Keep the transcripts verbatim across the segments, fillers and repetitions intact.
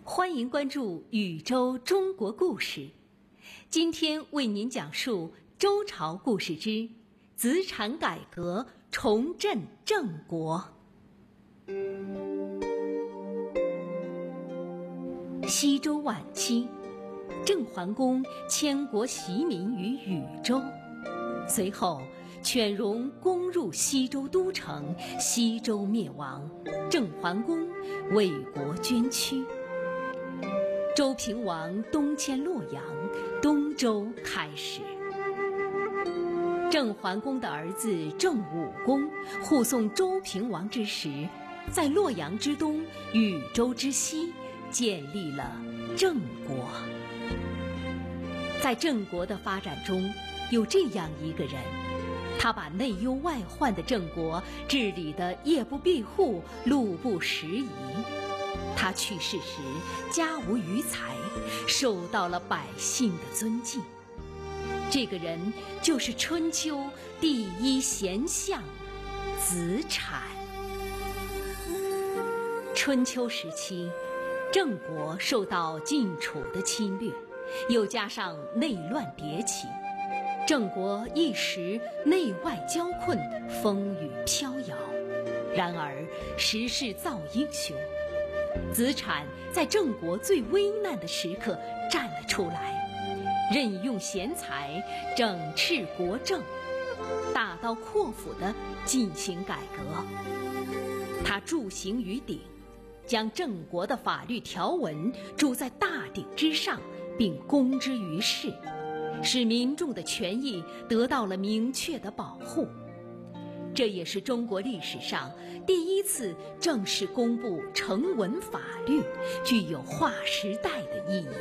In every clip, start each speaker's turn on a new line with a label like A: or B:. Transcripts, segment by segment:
A: 欢迎关注宇宙中国故事。今天为您讲述周朝故事之子产改革，重振郑国。西周晚期，郑桓公迁国徙民于禹州，随后犬戎攻入西周都城，西周灭亡，郑桓公为国捐躯。周平王东迁洛阳，东周开始。郑桓公的儿子郑武公护送周平王之时，在洛阳之东、禹州之西建立了郑国。在郑国的发展中，有这样一个人，他把内忧外患的郑国治理得夜不闭户，路不拾遗。他去世时家无余财，受到了百姓的尊敬。这个人就是春秋第一贤相子产。春秋时期，郑国受到晋楚的侵略，又加上内乱迭起，郑国一时内外交困，风雨飘摇。然而时势造英雄，子产在郑国最危难的时刻站了出来，任用贤才，整治国政，大刀阔斧地进行改革。他著行于鼎，将郑国的法律条文筑在大鼎之上，并公之于世，使民众的权益得到了明确的保护。这也是中国历史上第一次正式公布成文法律，具有划时代的意义。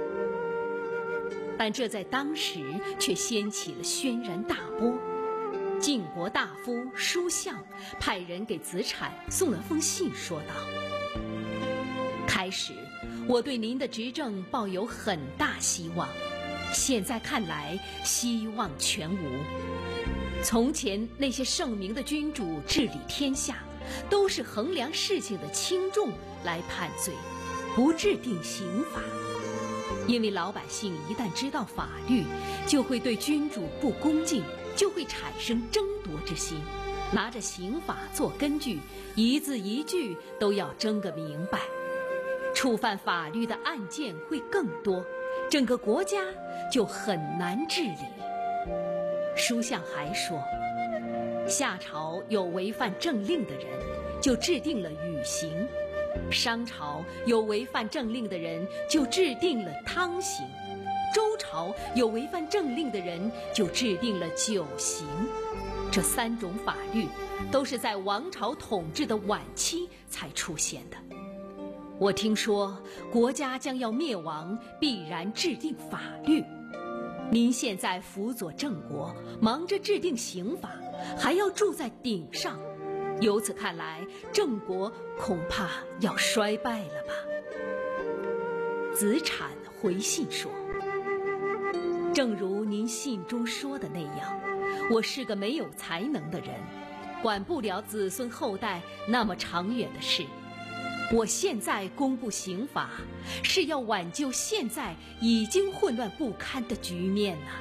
A: 但这在当时却掀起了轩然大波。晋国大夫叔向派人给子产送了封信，说道：开始我对您的执政抱有很大希望，现在看来希望全无。从前那些圣明的君主治理天下，都是衡量事情的轻重来判罪，不制定刑法。因为老百姓一旦知道法律，就会对君主不恭敬，就会产生争夺之心，拿着刑法做根据，一字一句都要争个明白。触犯法律的案件会更多，整个国家就很难治理。书相还说，夏朝有违犯政令的人，就制定了禹刑；商朝有违犯政令的人，就制定了汤刑；周朝有违犯政令的人，就制定了九刑。这三种法律都是在王朝统治的晚期才出现的。我听说国家将要灭亡，必然制定法律。您现在辅佐郑国，忙着制定刑法，还要住在鼎上，由此看来，郑国恐怕要衰败了吧。子产回信说，正如您信中说的那样，我是个没有才能的人，管不了子孙后代那么长远的事。我现在公布刑法，是要挽救现在已经混乱不堪的局面呐。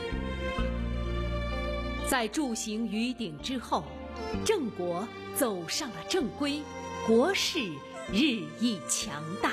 A: 在铸行于鼎之后，郑国走上了正规，国势日益强大。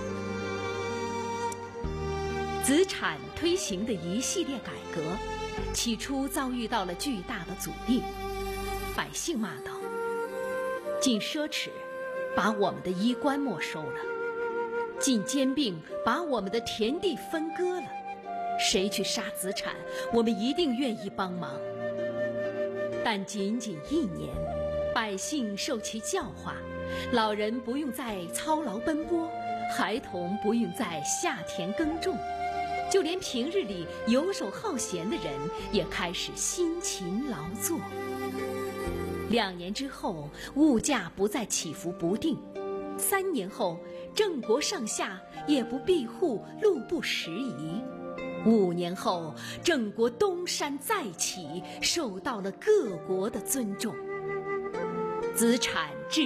A: 子产推行的一系列改革，起初遭遇到了巨大的阻力。百姓骂道：禁奢侈，把我们的衣冠没收了；禁兼并，把我们的田地分割了。谁去杀子产，我们一定愿意帮忙。但仅仅一年，百姓受其教化，老人不用再操劳奔波，孩童不用再下田耕种，就连平日里游手好闲的人也开始辛勤劳作。两年之后，物价不再起伏不定；三年后，郑国上下夜不闭户，路不拾遗；五年后，郑国东山再起，受到了各国的尊重。子产治